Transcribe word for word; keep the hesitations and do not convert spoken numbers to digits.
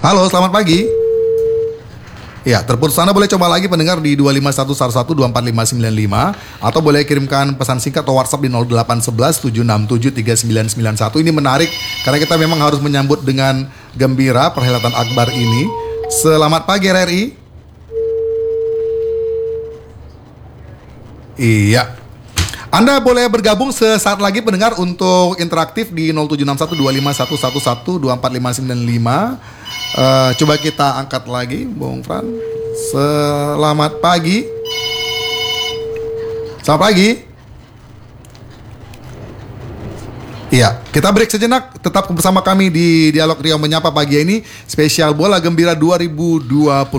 Halo, selamat pagi. Ya, terputus. Anda boleh coba lagi pendengar di dua lima satu satu satu dua empat lima sembilan lima atau boleh kirimkan pesan singkat atau WhatsApp di nol delapan satu satu tujuh enam tujuh tiga sembilan sembilan satu. Ini menarik karena kita memang harus menyambut dengan gembira perhelatan akbar ini. Selamat pagi R R I. Iya. Anda boleh bergabung sesaat lagi pendengar untuk interaktif di nol tujuh enam satu dua lima satu satu satu dua empat lima sembilan lima. Uh, coba kita angkat lagi, Bung Fran. Selamat pagi. Selamat pagi. Iya, kita break sejenak. Tetap bersama kami di Dialog Riau Menyapa pagi ini. Spesial Bola Gembira dua ribu dua puluh.